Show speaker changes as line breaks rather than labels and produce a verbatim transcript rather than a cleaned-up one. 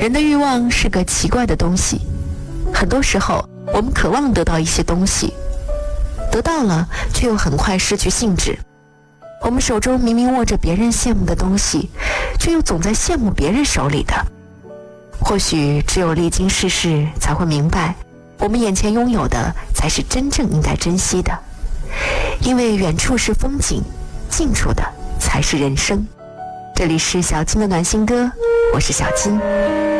人的欲望是个奇怪的东西，很多时候我们渴望得到一些东西，得到了却又很快失去兴致。我们手中明明握着别人羡慕的东西，却又总在羡慕别人手里的。或许只有历经世事，才会明白，我们眼前拥有的才是真正应该珍惜的。因为远处是风景，近处的才是人生。这里是小金的暖心歌，我是小金。